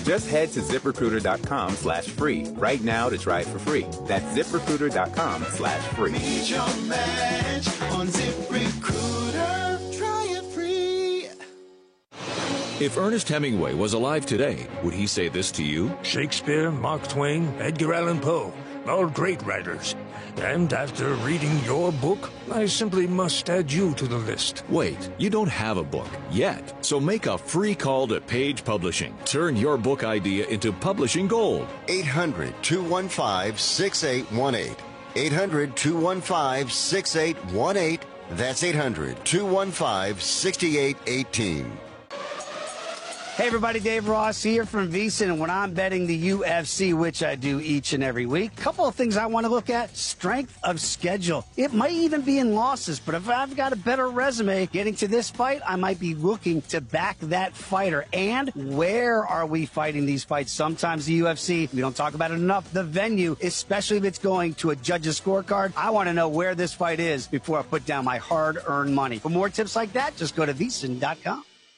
Just head to ZipRecruiter.com/free right now to try it for free. That's ZipRecruiter.com/free. Meet your match on ZipRecruiter. Try it free. If Ernest Hemingway was alive today, would he say this to you? Shakespeare, Mark Twain, Edgar Allan Poe, all great writers. And after reading your book, I simply must add you to the list. Wait, you don't have a book yet. So make a free call to Page Publishing. Turn your book idea into publishing gold. 800-215-6818. 800-215-6818. That's 800-215-6818. Hey everybody, Dave Ross here from VSiN, and when I'm betting the UFC, which I do each and every week, a couple of things I want to look at: strength of schedule. It might even be in losses, but if I've got a better resume getting to this fight, I might be looking to back that fighter. And where are we fighting these fights? Sometimes the UFC, we don't talk about it enough, the venue, especially if it's going to a judge's scorecard. I want to know where this fight is before I put down my hard-earned money. For more tips like that, just go to VSiN.com.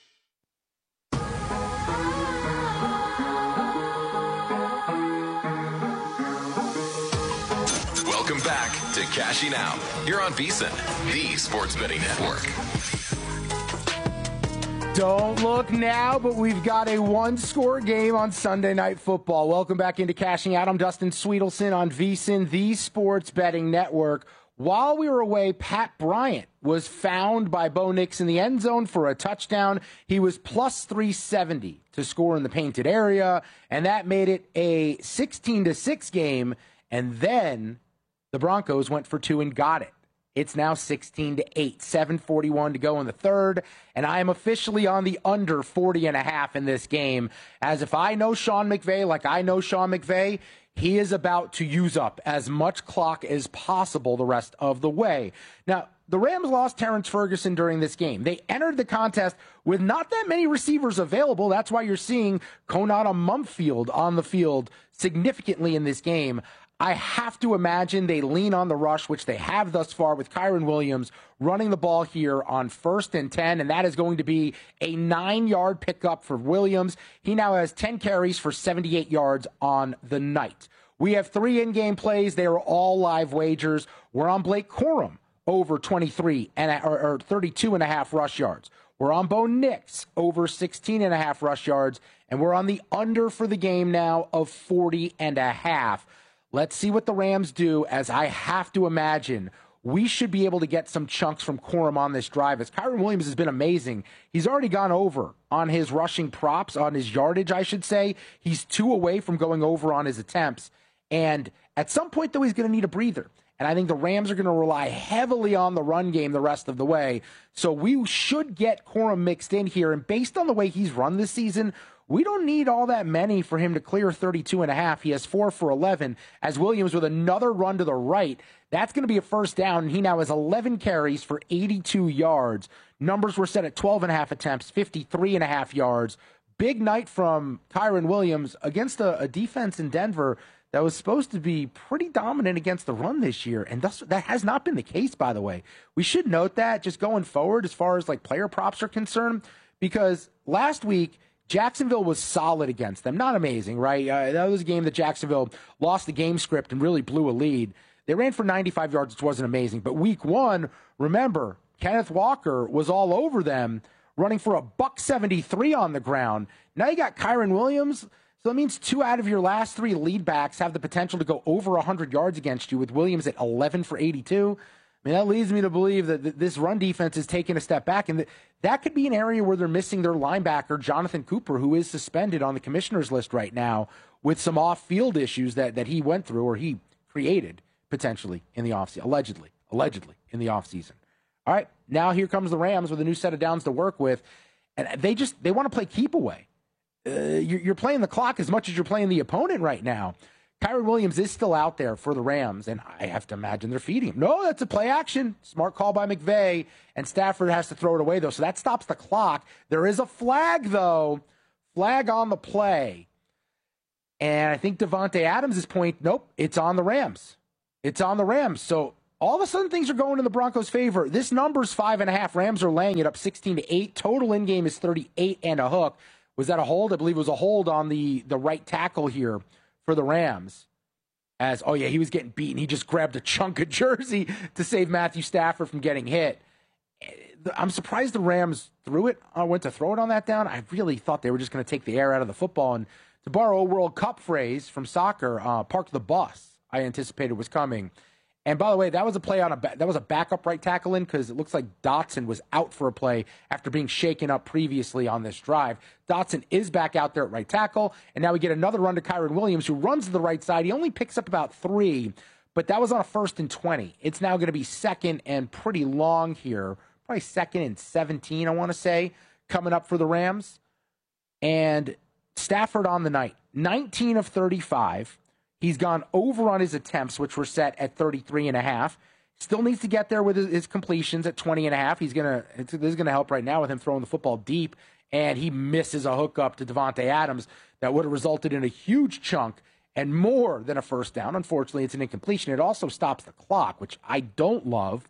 Welcome back to Cashing Out. You're on VSiN, the sports betting network. Don't look now, but we've got a one-score game on Sunday Night Football. Welcome back into Cashing Out. I'm Dustin Sweetelson on VSiN, the sports betting network. While we were away, Pat Bryant was found by Bo Nix in the end zone for a touchdown. He was plus 370 to score in the painted area, and that made it a 16-6 game. And then the Broncos went for two and got it. It's now 16-8, 7:41 to go in the third, and I am officially on the under 40.5 in this game, as if I know Sean McVay like I know Sean McVay, he is about to use up as much clock as possible the rest of the way. Now, the Rams lost Terrence Ferguson during this game. They entered the contest with not that many receivers available. That's why you're seeing Konata Mumfield on the field significantly in this game. I have to imagine they lean on the rush, which they have thus far with Kyren Williams running the ball here on 1st and 10, and that is going to be a 9-yard pickup for Williams. He now has 10 carries for 78 yards on the night. We have 3 in-game plays. They are all live wagers. We're on Blake Corum over 32 and a half rush yards. We're on Bo Nix over 16 and a half rush yards, and we're on the under for the game now of 40 and a half. Let's see what the Rams do, as I have to imagine we should be able to get some chunks from Corum on this drive, as Kyren Williams has been amazing. He's already gone over on his rushing props, on his yardage, I should say. He's 2 away from going over on his attempts. And at some point, though, he's going to need a breather. And I think the Rams are going to rely heavily on the run game the rest of the way. So we should get Corum mixed in here. And based on the way he's run this season, we don't need all that many for him to clear 32 and a half. He has 4 for 11, as Williams with another run to the right. That's going to be a first down, and he now has 11 carries for 82 yards. Numbers were set at 12 and a half attempts, 53 and a half yards. Big night from Kyren Williams against a defense in Denver that was supposed to be pretty dominant against the run this year, and that has not been the case, by the way. We should note that just going forward as far as like player props are concerned, because last week Jacksonville was solid against them. Not amazing, right? That was a game that Jacksonville lost the game script and really blew a lead. They ran for 95 yards, which wasn't amazing. But week 1, remember, Kenneth Walker was all over them, running for $173 on the ground. Now you got Kyren Williams. So that means 2 out of your last 3 lead backs have the potential to go over 100 yards against you, with Williams at 11 for 82. I mean, that leads me to believe that this run defense is taking a step back, and that could be an area where they're missing their linebacker, Jonathan Cooper, who is suspended on the commissioner's list right now with some off-field issues that he went through, or he created potentially in the offseason, allegedly in the offseason. All right, now here comes the Rams with a new set of downs to work with, and they want to play keep away. You're playing the clock as much as you're playing the opponent right now. Kyren Williams is still out there for the Rams, and I have to imagine they're feeding him. No, that's a play action. Smart call by McVay, and Stafford has to throw it away, though, so that stops the clock. There is a flag, though. Flag on the play. And I think Davante Adams' point, nope, it's on the Rams. It's on the Rams. So all of a sudden things are going in the Broncos' favor. This number's 5.5. Rams are laying it up 16-8. Total in-game is 38 and a hook. Was that a hold? I believe it was a hold on the right tackle here for the Rams. He was getting beaten. He just grabbed a chunk of jersey to save Matthew Stafford from getting hit. I'm surprised the Rams went to throw it on that down. I really thought they were just going to take the air out of the football. And to borrow a World Cup phrase from soccer, park the bus, I anticipated was coming. And by the way, that was a play that was a backup right tackle in, because it looks like Dotson was out for a play after being shaken up previously on this drive. Dotson is back out there at right tackle, and now we get another run to Kyren Williams, who runs to the right side. He only picks up about 3, but that was on a 1st and 20. It's now going to be 2nd and pretty long here, probably 2nd and 17, I want to say, coming up for the Rams. And Stafford on the night, 19 of 35. He's gone over on his attempts, which were set at 33.5. Still needs to get there with his completions at 20.5. This is going to help right now with him throwing the football deep, and he misses a hookup to Davante Adams that would have resulted in a huge chunk and more than a first down. Unfortunately, it's an incompletion. It also stops the clock, which I don't love.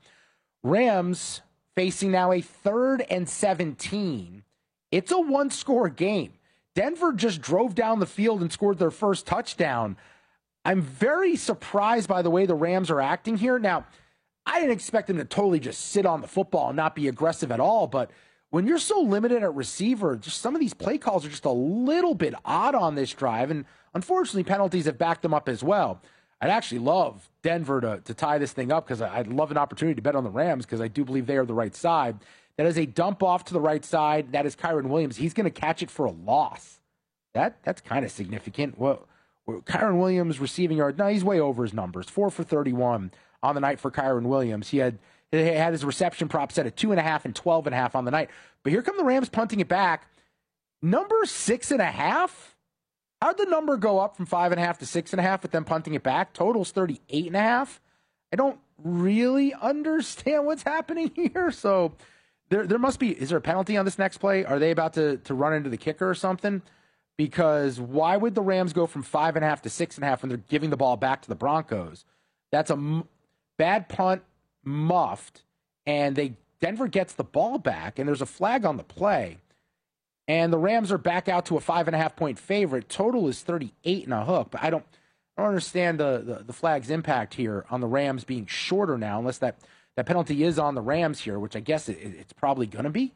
Rams facing now a 3rd and 17. It's a one-score game. Denver just drove down the field and scored their first touchdown. I'm very surprised by the way the Rams are acting here. Now, I didn't expect them to totally just sit on the football and not be aggressive at all, but when you're so limited at receiver, just some of these play calls are just a little bit odd on this drive, and unfortunately, penalties have backed them up as well. I'd actually love Denver to tie this thing up, because I'd love an opportunity to bet on the Rams, because I do believe they are the right side. That is a dump off to the right side. That is Kyren Williams. He's going to catch it for a loss. That's kind of significant. Well, Kyren Williams receiving yard. No, he's way over his numbers. 4 for 31 on the night for Kyren Williams. He had his reception prop set at 2.5 and 12.5 on the night. But here come the Rams punting it back. Number 6.5. How'd the number go up from 5.5 to 6.5 with them punting it back? Total's 38.5. I don't really understand what's happening here. So there must be. Is there a penalty on this next play? Are they about to run into the kicker or something? Because why would the Rams go from 5.5 to 6.5 when they're giving the ball back to the Broncos? That's a bad punt, muffed, and Denver gets the ball back, and there's a flag on the play. And the Rams are back out to a 5.5-point favorite. Total is 38 and a hook. But I don't understand the flag's impact here on the Rams being shorter now, unless that penalty is on the Rams here, which I guess it's probably going to be.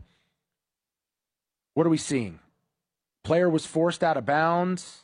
What are we seeing? Player was forced out of bounds.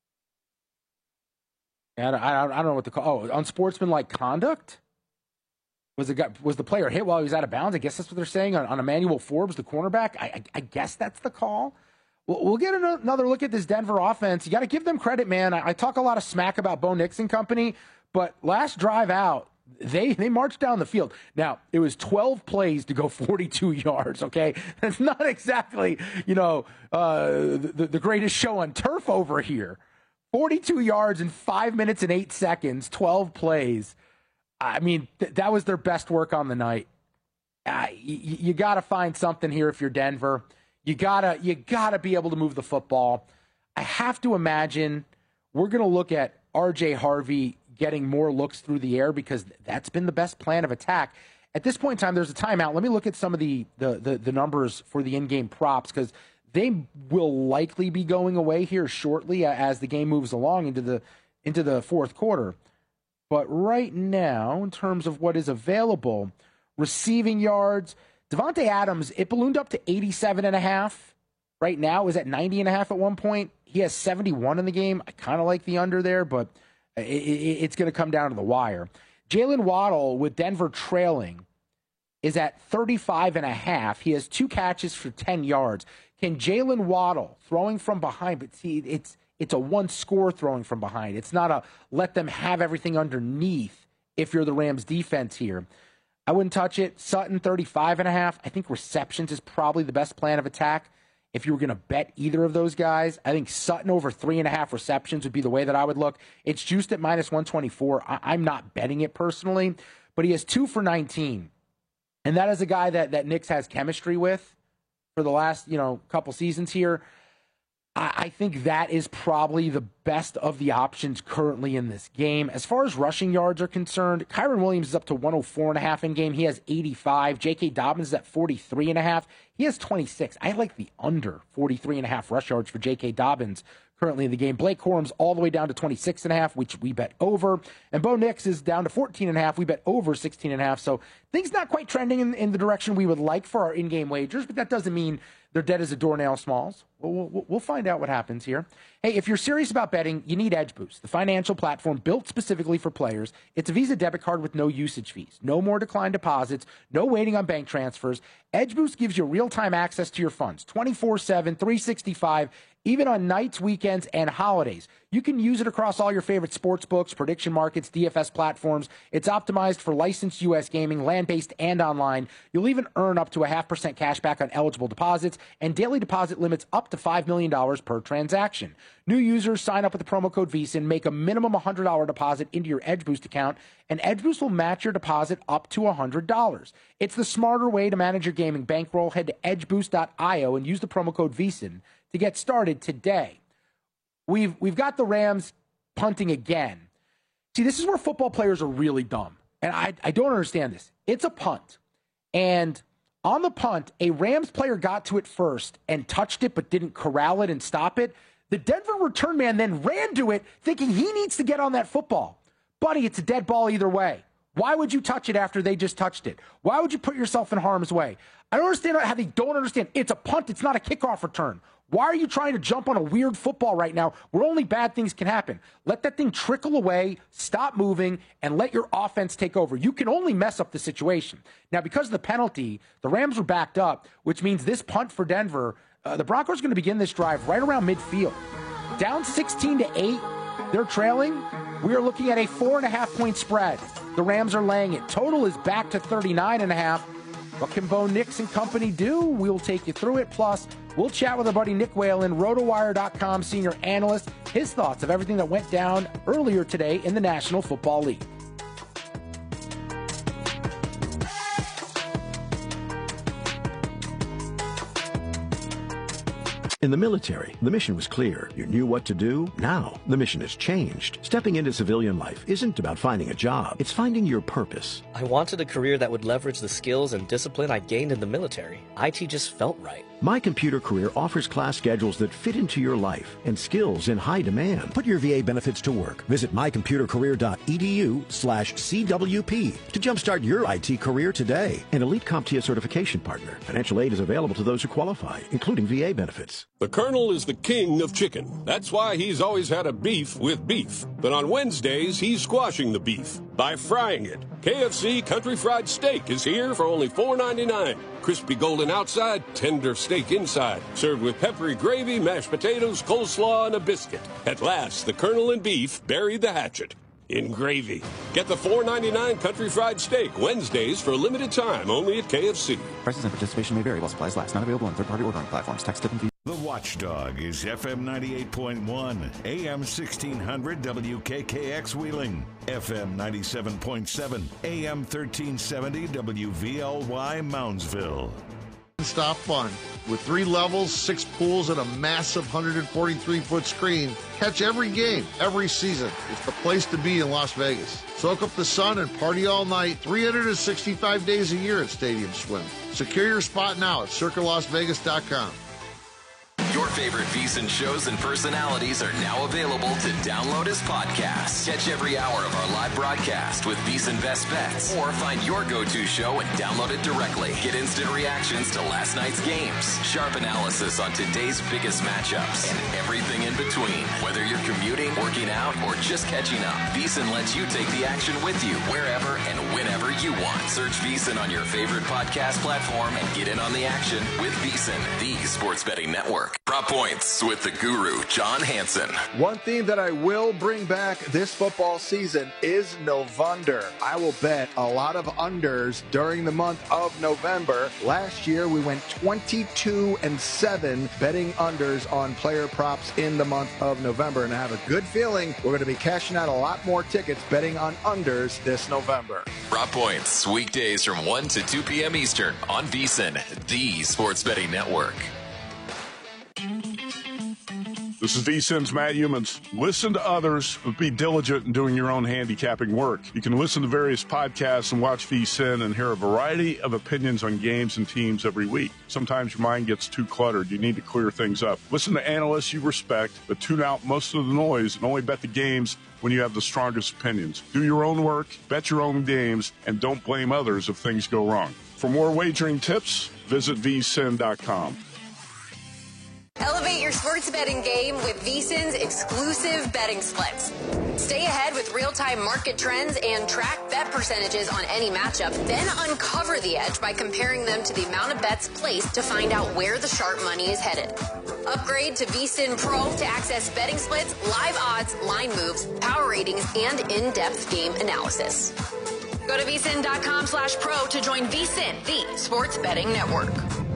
And I don't know what to call. Oh, unsportsmanlike conduct? Was the player hit while he was out of bounds? I guess that's what they're saying on Emmanuel Forbes, the cornerback. I guess that's the call. We'll get another look at this Denver offense. You got to give them credit, man. I talk a lot of smack about Bo Nix and company, but last drive out, they marched down the field. Now, it was 12 plays to go 42 yards, okay? That's not exactly, the greatest show on turf over here. 42 yards in 5 minutes and 8 seconds, 12 plays. I mean, that was their best work on the night. You got to find something here if you're Denver. You gotta be able to move the football. I have to imagine we're going to look at R.J. Harvey getting more looks through the air, because that's been the best plan of attack. At this point in time, there's a timeout. Let me look at some of the numbers for the in-game props, because they will likely be going away here shortly as the game moves along into the fourth quarter. But right now, in terms of what is available, receiving yards, Davante Adams, it ballooned up to 87.5. Right now, it was at 90.5 at one point. He has 71 in the game. I kind of like the under there, but it's going to come down to the wire. Jalen Waddle, with Denver trailing, is at 35.5. He has 2 catches for 10 yards. Can Jalen Waddle, throwing from behind, but see, it's a one-score throwing from behind. It's not a let them have everything underneath if you're the Rams defense here. I wouldn't touch it. Sutton, 35.5. I think receptions is probably the best plan of attack. If you were going to bet either of those guys, I think Sutton over 3.5 receptions would be the way that I would look. It's juiced at minus 124. I'm not betting it personally, but he has 2 for 19. And that is a guy that Nix has chemistry with for the last, couple seasons here. I think that is probably the best of the options currently in this game. As far as rushing yards are concerned, Kyren Williams is up to 104.5 in game. He has 85. J.K. Dobbins is at 43.5. He has 26. I like the under 43.5 rush yards for J.K. Dobbins currently in the game. Blake Corum's all the way down to 26.5, which we bet over. And Bo Nix is down to 14.5. We bet over 16.5. So things not quite trending in the direction we would like for our in-game wagers, but that doesn't mean they're dead as a doornail, Smalls. We'll find out what happens here. Hey, if you're serious about betting, you need Edge Boost, the financial platform built specifically for players. It's a Visa debit card with no usage fees, no more declined deposits, no waiting on bank transfers. Edge Boost gives you real-time access to your funds, 24/7, 365, even on nights, weekends, and holidays. You can use it across all your favorite sports books, prediction markets, DFS platforms. It's optimized for licensed U.S. gaming, land-based and online. You'll even earn up to 0.5% cash back on eligible deposits and daily deposit limits up to $5 million per transaction. New users sign up with the promo code VSiN, make a minimum $100 deposit into your Edge Boost account, and Edge Boost will match your deposit up to $100. It's the smarter way to manage your gaming bankroll. Head to edgeboost.io and use the promo code VSiN to get started today. We've got the Rams punting again. See, this is where football players are really dumb, and I don't understand this. It's a punt, and on the punt, a Rams player got to it first and touched it but didn't corral it and stop it. The Denver return man then ran to it thinking he needs to get on that football. Buddy, it's a dead ball either way. Why would you touch it after they just touched it? Why would you put yourself in harm's way? I don't understand how they don't understand. It's a punt. It's not a kickoff return. Why are you trying to jump on a weird football right now where only bad things can happen? Let that thing trickle away, stop moving, and let your offense take over. You can only mess up the situation. Now, because of the penalty, the Rams were backed up, which means this punt for Denver, the Broncos are going to begin this drive right around midfield. Down 16-8, they're trailing. We are looking at a 4.5-point spread. The Rams are laying it. Total is back to 39.5. What can Bo Nix and company do? We'll take you through it. Plus, we'll chat with our buddy Nick Whalen, RotoWire.com senior analyst, his thoughts of everything that went down earlier today in the National Football League. In the military, the mission was clear. You knew what to do. Now, the mission has changed. Stepping into civilian life isn't about finding a job. It's finding your purpose. I wanted a career that would leverage the skills and discipline I gained in the military. IT just felt right. My Computer Career offers class schedules that fit into your life and skills in high demand. Put your VA benefits to work. Visit mycomputercareer.edu/CWP to jumpstart your IT career today. An elite CompTIA certification partner. Financial aid is available to those who qualify, including VA benefits. The Colonel is the king of chicken. That's why he's always had a beef with beef. But on Wednesdays, he's squashing the beef by frying it. KFC Country Fried Steak is here for only $4.99. Crispy golden outside, tender steak inside. Served with peppery gravy, mashed potatoes, coleslaw, and a biscuit. At last, the Colonel and beef buried the hatchet in gravy. Get the $4.99 Country Fried Steak Wednesdays for a limited time only at KFC. Prices and participation may vary while supplies last. Not available on third-party ordering platforms. Tax, tip, and fee. The Watchdog is FM 98.1, AM 1600 WKKX Wheeling, FM 97.7, AM 1370 WVLY Moundsville. Stop fun. With 3 levels, 6 pools, and a massive 143-foot screen, catch every game, every season. It's the place to be in Las Vegas. Soak up the sun and party all night, 365 days a year at Stadium Swim. Secure your spot now at CircaLasVegas.com. Your favorite VSiN shows and personalities are now available to download as podcasts. Catch every hour of our live broadcast with VSiN Best Bets, or find your go-to show and download it directly. Get instant reactions to last night's games, sharp analysis on today's biggest matchups, and everything in between. Whether you're commuting, working out, or just catching up, VSiN lets you take the action with you wherever and whenever you want. Search VSiN on your favorite podcast platform and get in on the action with VSiN, the sports betting network. Prop Points with the guru, John Hansen. One theme that I will bring back this football season is November. I will bet a lot of unders during the month of November. Last year, we went 22-7 betting unders on player props in the month of November. And I have a good feeling we're going to be cashing out a lot more tickets betting on unders this November. Prop Points, weekdays from 1 to 2 p.m. Eastern on VSiN, the sports betting network. This is VSiN's Matt Humans. Listen to others, but be diligent in doing your own handicapping work. You can listen to various podcasts and watch VSiN and hear a variety of opinions on games and teams every week. Sometimes your mind gets too cluttered. You need to clear things up. Listen to analysts you respect, but tune out most of the noise and only bet the games when you have the strongest opinions. Do your own work, bet your own games, and don't blame others if things go wrong. For more wagering tips, visit vsin.com. Elevate your sports betting game with VSiN's exclusive betting splits. Stay ahead with real-time market trends and track bet percentages on any matchup. Then uncover the edge by comparing them to the amount of bets placed to find out where the sharp money is headed. Upgrade to VSiN Pro to access betting splits, live odds, line moves, power ratings, and in-depth game analysis. Go to vsin.com/pro to join VSiN, the sports betting network.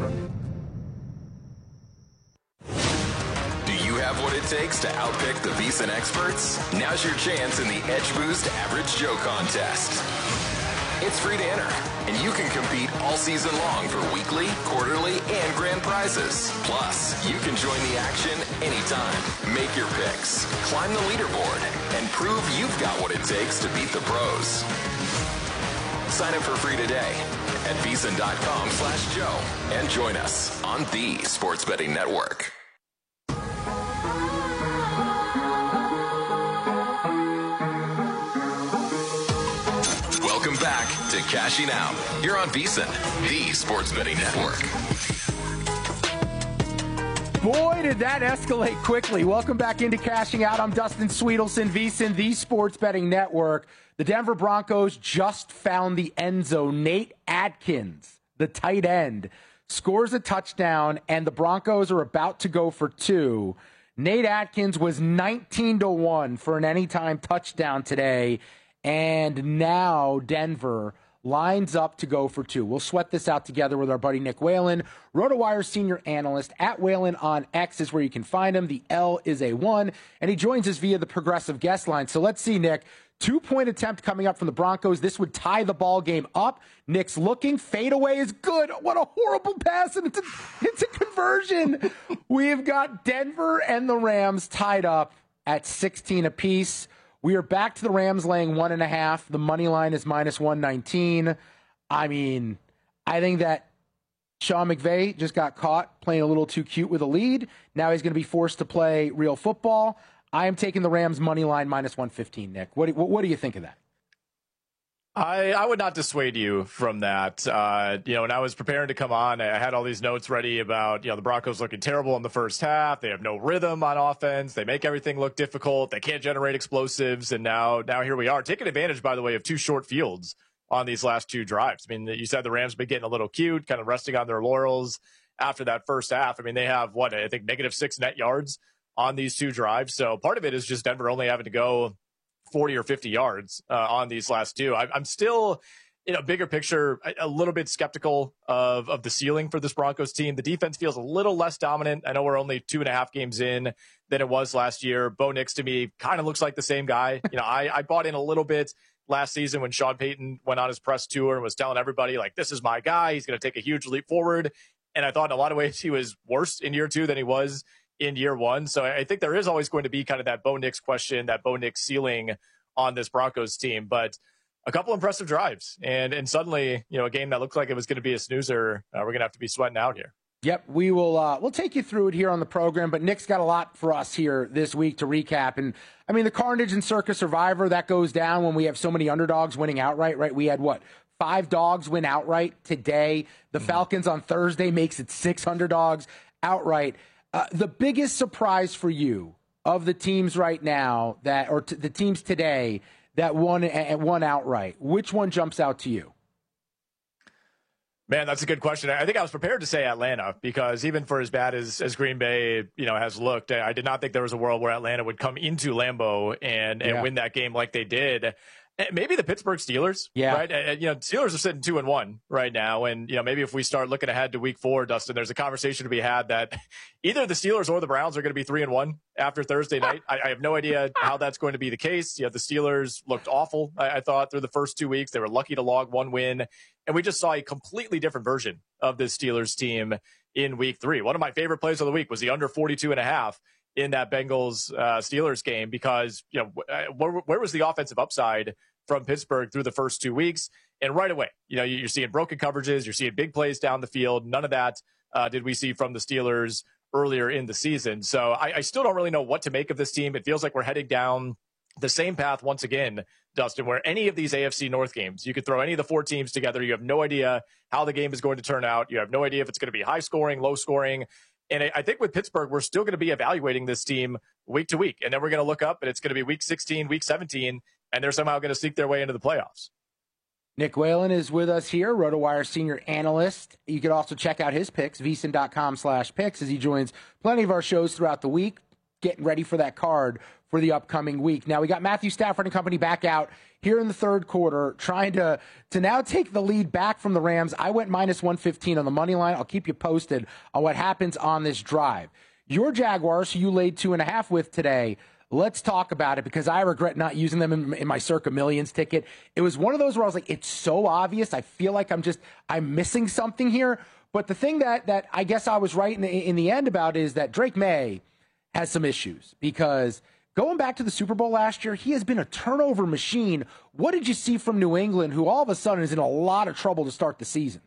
Have what it takes to outpick the VSiN experts? Now's your chance in the Edge Boost Average Joe contest. It's free to enter, and you can compete all season long for weekly, quarterly, and grand prizes. Plus, you can join the action anytime. Make your picks, climb the leaderboard, and prove you've got what it takes to beat the pros. Sign up for free today at vsin.com/Joe and join us on the Sports Betting Network. Welcome back to Cashing Out here on VSiN, the Sports Betting Network. Boy, did that escalate quickly. Welcome back into Cashing Out. I'm Dustin Sweetelson, VSiN, the Sports Betting Network. The Denver Broncos just found the end zone. Nate Adkins, the tight end, scores a touchdown, and the Broncos are about to go for two. Nate Adkins was 19-1 for an anytime touchdown today. And now Denver lines up to go for two. We'll sweat this out together with our buddy Nick Whalen, RotoWire senior analyst. At Whalen on X is where you can find him. The L is a 1, and he joins us via the Progressive guest line. So let's see, Nick. 2-point attempt coming up from the Broncos. This would tie the ball game up. Nick's looking. Fadeaway is good. What a horrible pass, and it's a conversion. We've got Denver and the Rams tied up at 16 apiece. We are back to the Rams laying 1.5. The money line is -119. I mean, I think that Sean McVay just got caught playing a little too cute with a lead. Now he's going to be forced to play real football. I am taking the Rams money line -115, Nick. What do you think of that? I would not dissuade you from that. When I was preparing to come on, I had all these notes ready about, the Broncos looking terrible in the first half. They have no rhythm on offense. They make everything look difficult. They can't generate explosives. And now here we are, taking advantage, by the way, of two short fields on these last two drives. I mean, you said the Rams have been getting a little cute, kind of resting on their laurels after that first half. I mean, they have, -6 net yards on these two drives. So part of it is just Denver only having to go 40 or 50 yards on these last two. I'm still, bigger picture, a little bit skeptical of the ceiling for this Broncos team. The defense feels a little less dominant. I know we're only 2.5 games in than it was last year. Bo Nix, to me, kind of looks like the same guy. I bought in a little bit last season when Sean Payton went on his press tour and was telling everybody, this is my guy. He's going to take a huge leap forward. And I thought in a lot of ways he was worse in year two than he was in year one. So I think there is always going to be kind of that Bo Nix question, that Bo Nix ceiling on this Broncos team. But a couple impressive drives. And suddenly, a game that looked like it was going to be a snoozer, we're going to have to be sweating out here. Yep, we will. We'll take you through it here on the program. But Nick's got a lot for us here this week to recap. And I mean, the carnage in Circa Survivor, that goes down when we have so many underdogs winning outright, right? We had 5 dogs win outright today. The Falcons on Thursday makes it 6 underdogs outright. The biggest surprise for you of the teams right now the teams today that won outright, which one jumps out to you? Man, that's a good question. I think I was prepared to say Atlanta, because even for as bad as Green Bay, has looked, I did not think there was a world where Atlanta would come into Lambeau and win that game like they did. Maybe the Pittsburgh Steelers, right? Steelers are sitting 2-1 right now. And, maybe if we start looking ahead to week 4, Dustin, there's a conversation to be had that either the Steelers or the Browns are going to be 3-1 after Thursday night. I have no idea how that's going to be the case. The Steelers looked awful, I thought, through the first 2 weeks. They were lucky to log 1 win. And we just saw a completely different version of this Steelers team in week 3. One of my favorite plays of the week was the under 42.5 in that Bengals Steelers game because, where was the offensive upside from Pittsburgh through the first 2 weeks? And right away, you're seeing broken coverages, you're seeing big plays down the field. None of that did we see from the Steelers earlier in the season. So I still don't really know what to make of this team. It feels like we're heading down the same path once again, Dustin, where any of these AFC North games, you could throw any of the 4 teams together. You have no idea how the game is going to turn out. You have no idea if it's going to be high scoring, low scoring. And I think with Pittsburgh, we're still going to be evaluating this team week to week. And then we're going to look up and it's going to be week 16, week 17, and they're somehow going to sneak their way into the playoffs. Nick Whalen is with us here, RotoWire senior analyst. You can also check out his picks, VSiN.com/picks, as he joins plenty of our shows throughout the week, getting ready for that card for the upcoming week. Now, we got Matthew Stafford and company back out here in the third quarter, trying to now take the lead back from the Rams. I went -115 on the money line. I'll keep you posted on what happens on this drive. Your Jaguars, who you laid 2.5 with today, let's talk about it because I regret not using them in my Circa Millions ticket. It was one of those where I was like, it's so obvious. I feel like I'm missing something here. But the thing that I guess I was right in the end about is that Drake May has some issues because going back to the Super Bowl last year, he has been a turnover machine. What did you see from New England, who all of a sudden is in a lot of trouble to start the season?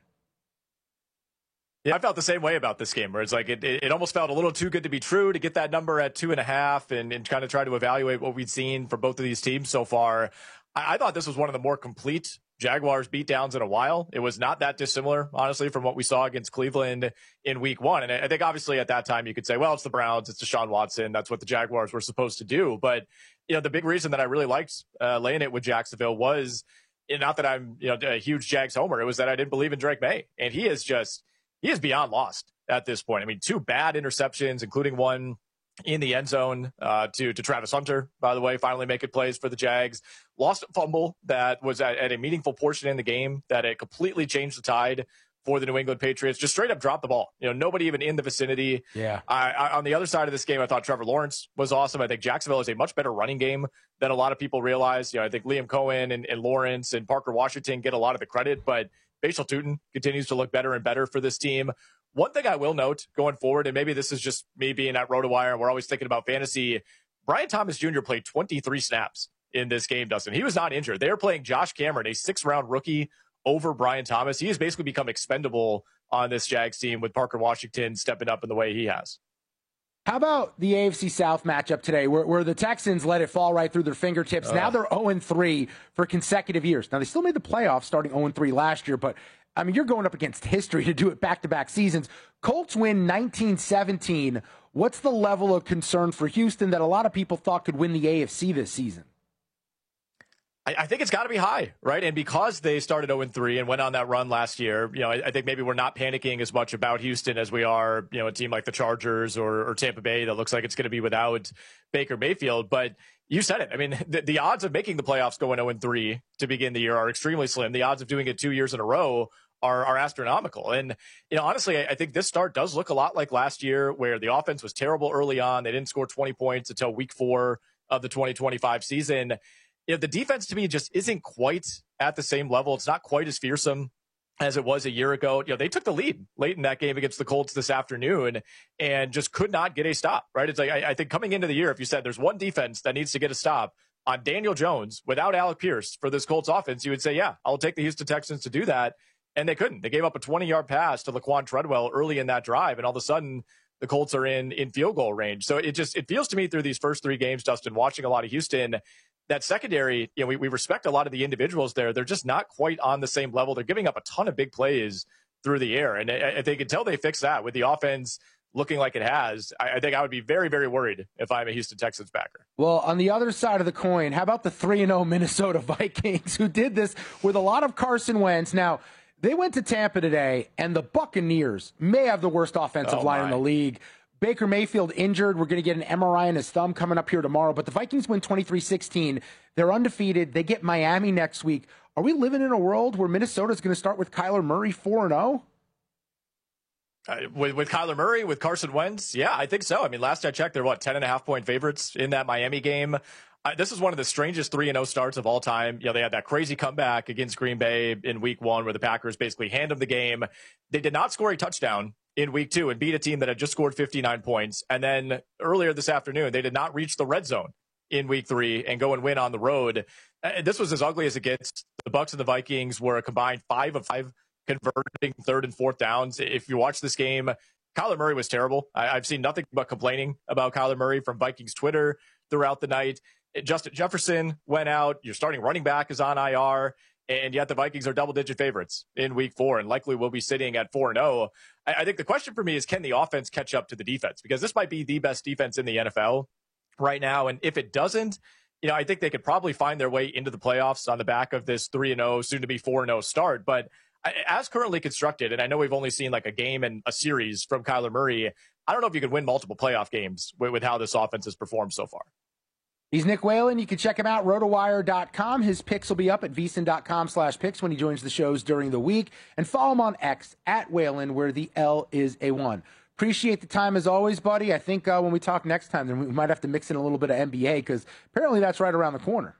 Yeah, I felt the same way about this game, where it's like it almost felt a little too good to be true to get that number at 2.5 and kind of try to evaluate what we'd seen from both of these teams so far. I thought this was one of the more complete Jaguars beatdowns in a while. It was not that dissimilar, honestly, from what we saw against Cleveland in week 1. And I think obviously at that time you could say, well, it's the Browns, it's Deshaun Watson. That's what the Jaguars were supposed to do. But, the big reason that I really liked laying it with Jacksonville was, not that I'm, a huge Jags homer. It was that I didn't believe in Drake May. And he is beyond lost at this point. I mean, 2 bad interceptions, including one in the end zone to Travis Hunter, by the way, finally making plays for the Jags. Lost a fumble that was at a meaningful portion in the game that it completely changed the tide for the New England Patriots. Just straight up dropped the ball. Nobody even in the vicinity. Yeah. On the other side of this game, I thought Trevor Lawrence was awesome. I think Jacksonville is a much better running game than a lot of people realize. I think Liam Cohen and Lawrence and Parker Washington get a lot of the credit, but Bashal Tutin continues to look better and better for this team. One thing I will note going forward, and maybe this is just me being at RotoWire and we're always thinking about fantasy, Brian Thomas Jr. played 23 snaps in this game, Dustin. He was not injured. They are playing Josh Cameron, a 6th-round rookie, over Brian Thomas. He has basically become expendable on this Jags team with Parker Washington stepping up in the way he has. How about the AFC South matchup today where the Texans let it fall right through their fingertips? Now they're 0-3 for consecutive years. Now, they still made the playoffs starting 0-3 last year, but, I mean, you're going up against history to do it back-to-back seasons. Colts win 19-17. What's the level of concern for Houston that a lot of people thought could win the AFC this season? I think it's got to be high, right? And because they started 0-3 and went on that run last year, I think maybe we're not panicking as much about Houston as we are, a team like the Chargers or Tampa Bay that looks like it's going to be without Baker Mayfield. But you said it. I mean, the odds of making the playoffs going 0-3 to begin the year are extremely slim. The odds of doing it 2 years in a row are astronomical. And, honestly, I think this start does look a lot like last year where the offense was terrible early on. They didn't score 20 points until week 4 of the 2025 season. The defense to me just isn't quite at the same level. It's not quite as fearsome as it was a year ago. They took the lead late in that game against the Colts this afternoon and just could not get a stop, right? It's like, I think coming into the year, if you said there's one defense that needs to get a stop on Daniel Jones without Alec Pierce for this Colts offense, you would say, yeah, I'll take the Houston Texans to do that. And they couldn't. They gave up a 20-yard pass to Laquan Treadwell early in that drive. And all of a sudden the Colts are in field goal range. So it feels to me through these first 3 games, Dustin, watching a lot of Houston, that secondary, we respect a lot of the individuals there. They're just not quite on the same level. They're giving up a ton of big plays through the air. And I think until they fix that with the offense looking like it has, I think I would be very, very worried if I'm a Houston Texans backer. Well, on the other side of the coin, how about the 3-0 Minnesota Vikings who did this with a lot of Carson Wentz? Now, they went to Tampa today, and the Buccaneers may have the worst offensive line in the league. Baker Mayfield injured. We're going to get an MRI in his thumb coming up here tomorrow. But the Vikings win 23-16. They're undefeated. They get Miami next week. Are we living in a world where Minnesota's going to start with Kyler Murray 4-0? With Kyler Murray, with Carson Wentz? Yeah, I think so. I mean, last I checked, they're 10.5-point favorites in that Miami game. This is one of the strangest 3-0 starts of all time. They had that crazy comeback against Green Bay in week 1 where the Packers basically hand them the game. They did not score a touchdown in week 2 and beat a team that had just scored 59 points. And then earlier this afternoon, they did not reach the red zone in week 3 and go and win on the road. This was as ugly as it gets. The Bucs and the Vikings were a combined 5 of 5 converting third and fourth downs. If you watch this game, Kyler Murray was terrible. I've seen nothing but complaining about Kyler Murray from Vikings Twitter throughout the night. Justin Jefferson went out. Your starting running back is on IR. And yet the Vikings are double-digit favorites in week 4 and likely will be sitting at 4-0. I think the question for me is, can the offense catch up to the defense? Because this might be the best defense in the NFL right now. And if it doesn't, I think they could probably find their way into the playoffs on the back of this 3-0, soon to be 4-0 start. But as currently constructed, and I know we've only seen like a game and a series from Kyler Murray, I don't know if you could win multiple playoff games with how this offense has performed so far. He's Nick Whalen. You can check him out, rotowire.com. His picks will be up at vsin.com/picks when he joins the shows during the week. And follow him on X at Whalen, where the L is a 1. Appreciate the time as always, buddy. I think when we talk next time, then we might have to mix in a little bit of NBA because apparently that's right around the corner.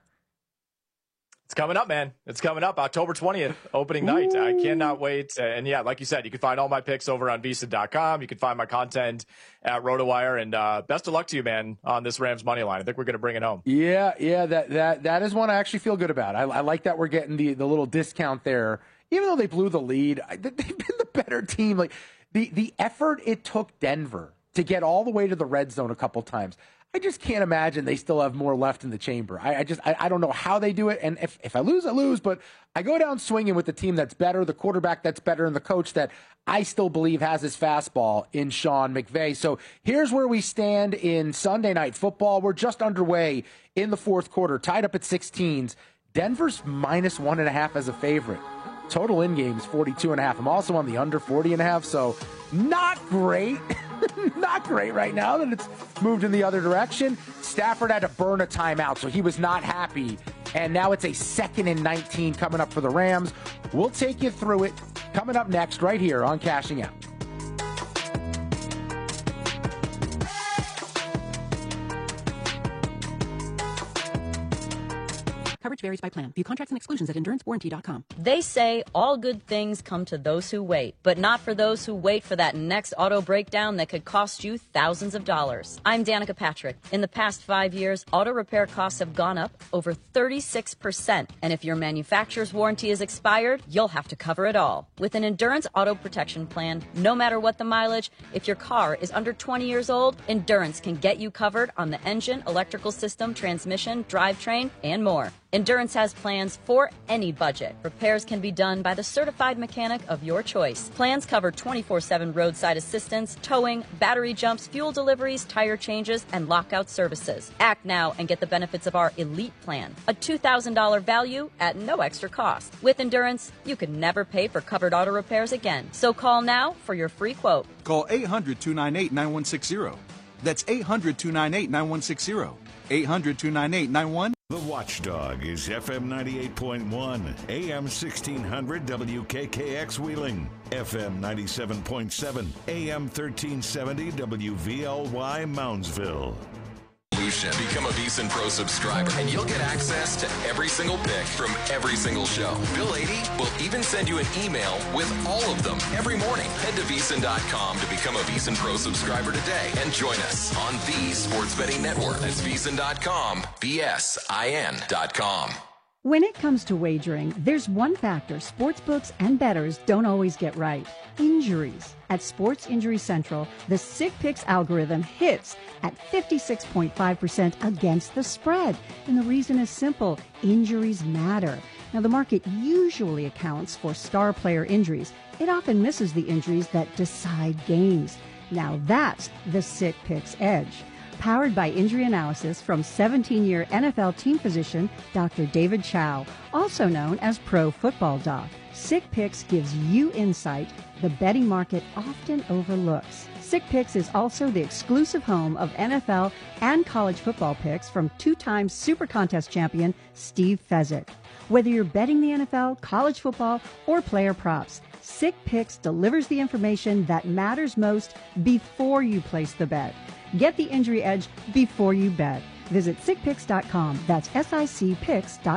It's coming up, man. It's coming up. October 20th, opening night. I cannot wait. And yeah, like you said, you can find all my picks over on vsin.com. You can find my content at RotoWire. And best of luck to you, man, on this Rams money line. I think we're going to bring it home. Yeah, that is one I actually feel good about. I like that we're getting the little discount there. Even though they blew the lead, they've been the better team. Like the effort it took Denver to get all the way to the red zone a couple times. I just can't imagine they still have more left in the chamber. I don't know how they do it. And if I lose, I lose. But I go down swinging with the team that's better, the quarterback that's better, and the coach that I still believe has his fastball in Sean McVay. So here's where we stand in Sunday Night Football. We're just underway in the fourth quarter, tied up at 16s. Denver's -1.5 as a favorite. Total in game is 42.5. I'm also on the under 40.5. So not great. Not great right now that it's moved in the other direction. Stafford had to burn a timeout, so he was not happy. And now it's a 2nd and 19 coming up for the Rams. We'll take you through it coming up next right here on Cashing Out. Coverage varies by plan. View contracts and exclusions at EnduranceWarranty.com. They say all good things come to those who wait, but not for those who wait for that next auto breakdown that could cost you thousands of dollars. I'm Danica Patrick. In the past 5 years, auto repair costs have gone up over 36%. And if your manufacturer's warranty is expired, you'll have to cover it all. With an Endurance Auto Protection Plan, no matter what the mileage, if your car is under 20 years old, Endurance can get you covered on the engine, electrical system, transmission, drivetrain, and more. Endurance has plans for any budget. Repairs can be done by the certified mechanic of your choice. Plans cover 24/7 roadside assistance, towing, battery jumps, fuel deliveries, tire changes, and lockout services. Act now and get the benefits of our Elite Plan, a $2,000 value at no extra cost. With Endurance, you can never pay for covered auto repairs again. So call now for your free quote. Call 800-298-9160. That's 800-298-9160. 800-298-9160. The Watchdog is FM 98.1, AM 1600 WKKX Wheeling, FM 97.7, AM 1370 WVLY Moundsville. Become a VSiN Pro subscriber, and you'll get access to every single pick from every single show. Bill 80 will even send you an email with all of them every morning. Head to vsin.com to become a VSiN Pro subscriber today and join us on the Sports Betting Network. That's vsin.com, VSIN.com. When it comes to wagering, there's one factor sportsbooks and bettors don't always get right: injuries. At Sports Injury Central, the Sick Picks algorithm hits at 56.5% against the spread. And the reason is simple: injuries matter. Now, the market usually accounts for star player injuries. It often misses the injuries that decide games. Now, that's the Sick Picks edge. Powered by injury analysis from 17-year NFL team physician Dr. David Chow, also known as Pro Football Doc. Sick Picks gives you insight the betting market often overlooks. Sick Picks is also the exclusive home of NFL and college football picks from two-time Super Contest champion Steve Fezzik. Whether you're betting the NFL, college football, or player props, Sick Picks delivers the information that matters most before you place the bet. Get the injury edge before you bet. Visit sickpicks.com. That's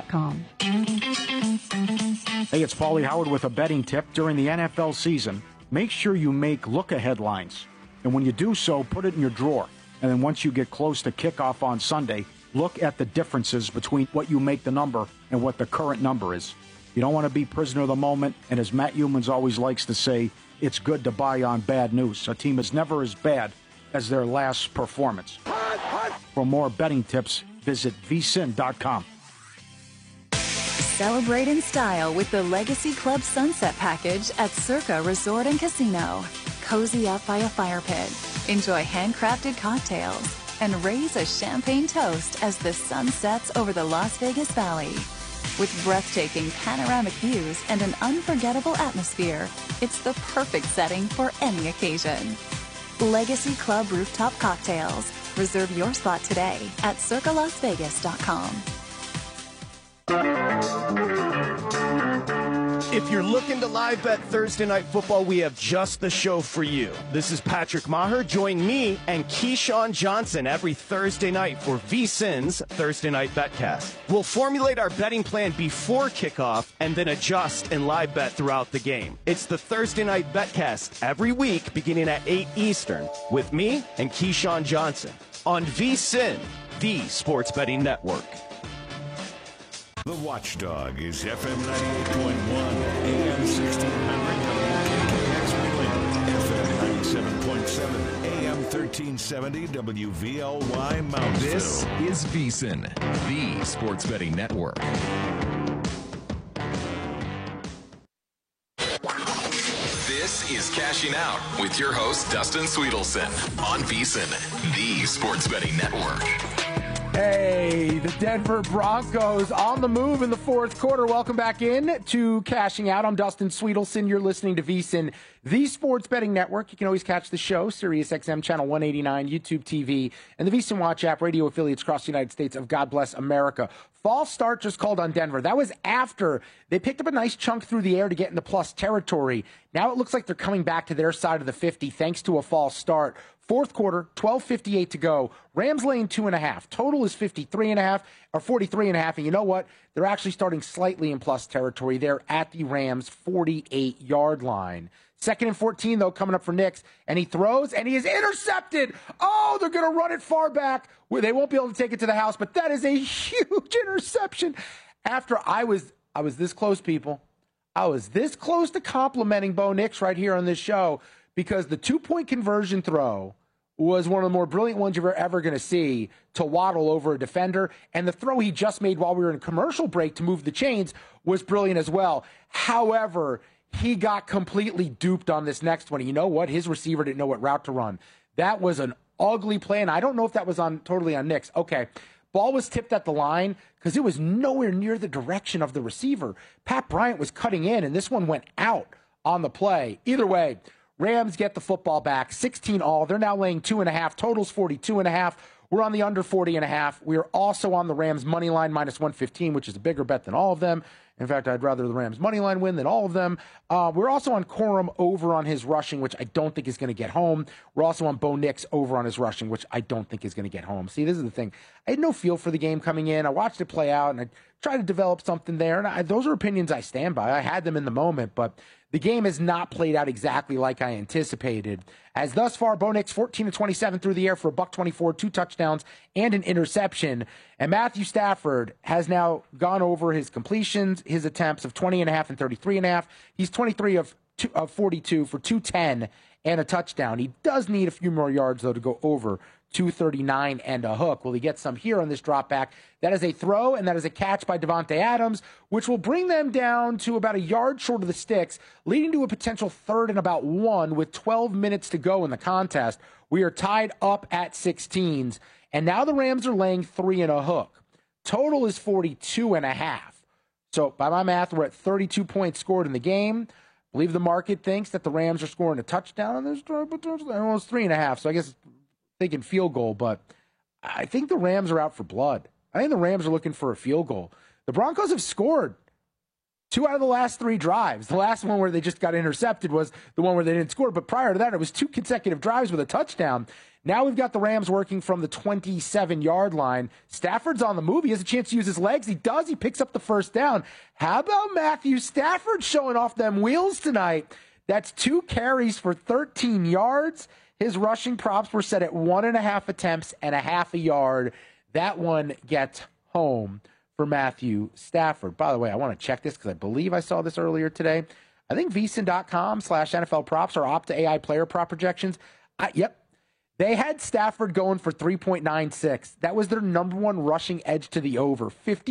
SICPicks.com. Hey, it's Paulie Howard with a betting tip. During the NFL season, make sure you make look-ahead lines. And when you do so, put it in your drawer. And then once you get close to kickoff on Sunday, look at the differences between what you make the number and what the current number is. You don't want to be prisoner of the moment. And as Matt Humans always likes to say, it's good to buy on bad news. A team is never as bad as their last performance. For more betting tips, visit vsin.com. Celebrate in style with the Legacy Club Sunset Package at Circa Resort and Casino. Cozy up by a fire pit, enjoy handcrafted cocktails, and raise a champagne toast as the sun sets over the Las Vegas Valley. With breathtaking panoramic views and an unforgettable atmosphere, it's the perfect setting for any occasion. Legacy Club Rooftop Cocktails. Reserve your spot today at circalasvegas.com. If you're looking to live bet Thursday Night Football, we have just the show for you. This is Patrick Maher. Join me and Keyshawn Johnson every Thursday night for VSiN's Thursday Night Betcast. We'll formulate our betting plan before kickoff and then adjust and live bet throughout the game. It's the Thursday Night Betcast every week beginning at 8 Eastern with me and Keyshawn Johnson on VSiN, the Sports Betting Network. The Watchdog is FM 98.1, AM 1600, WKKX Wheeling, FM 97.7, AM 1370, WVLY Moundsville. This is VSiN, the Sports Betting Network. This is Cashing Out with your host, Dustin Sweetelson, on VSiN, the Sports Betting Network. Hey, the Denver Broncos on the move in the fourth quarter. Welcome back in to Cashing Out. I'm Dustin Sweetelson. You're listening to VSiN, the Sports Betting Network. You can always catch the show, SiriusXM Channel 189, YouTube TV, and the VSiN Watch app, radio affiliates across the United States of God Bless America. False start just called on Denver. That was after they picked up a nice chunk through the air to get into plus territory. Now it looks like they're coming back to their side of the 50 thanks to a false start. Fourth quarter, 12:58 to go. Rams laying 2.5. Total is 53.5 or 43.5. And you know what? They're actually starting slightly in plus territory. They're at the Rams' 48-yard line. Second and 14, though, coming up for Nix. And he throws, and he is intercepted. Oh, they're going to run it far back. They won't be able to take it to the house, but that is a huge interception. After I was this close, people. I was this close to complimenting Bo Nix right here on this show, because the 2-point conversion throw was one of the more brilliant ones you're ever going to see to Waddle over a defender. And the throw he just made while we were in commercial break to move the chains was brilliant as well. However, he got completely duped on this next one. And you know what? His receiver didn't know what route to run. That was an ugly play, and I don't know if that was totally on Nix. Okay, ball was tipped at the line because it was nowhere near the direction of the receiver. Pat Bryant was cutting in, and this one went out on the play. Either way, Rams get the football back, 16-all. They're now laying 2.5. Total's 42.5. We're on the under 40.5. We are also on the Rams money line minus 115, which is a bigger bet than all of them. In fact, I'd rather the Rams money line win than all of them. We're also on Corum over on his rushing, which I don't think is going to get home. We're also on Bo Nix over on his rushing, which I don't think is going to get home. See, this is the thing. I had no feel for the game coming in. I watched it play out, and I tried to develop something there. And those are opinions I stand by. I had them in the moment, but the game has not played out exactly like I anticipated. As thus far, Bo Nix 14-27 through the air for $124, 2 touchdowns, and an interception. And Matthew Stafford has now gone over his completions, his attempts of 20.5 and 33.5. He's 23 of 42 for 210 and a touchdown. He does need a few more yards, though, to go over 239 and a hook. Will he get some here on this drop back? That is a throw, and that is a catch by Devontae Adams, which will bring them down to about a yard short of the sticks, leading to a potential 3rd and about 1 with 12 minutes to go in the contest. We are tied up at 16s, and now the Rams are laying 3 and a hook. Total is 42.5. So by my math, we're at 32 points scored in the game. I believe the market thinks that the Rams are scoring a touchdown on this drive, but there's almost 3.5. So I guess thinking field goal, but I think the Rams are out for blood. I think the Rams are looking for a field goal. The Broncos have scored 2 out of the last 3 drives. The last one where they just got intercepted was the one where they didn't score, but prior to that, it was 2 consecutive drives with a touchdown. Now we've got the Rams working from the 27-yard line. Stafford's on the move. He has a chance to use his legs. He does. He picks up the first down. How about Matthew Stafford showing off them wheels tonight? That's 2 carries for 13 yards. His rushing props were set at 1.5 attempts and a half a yard. That one gets home for Matthew Stafford. By the way, I want to check this because I believe I saw this earlier today. I think VSiN.com/NFL props or Opta AI player prop projections. Yep. They had Stafford going for 3.96. That was their number one rushing edge to the over.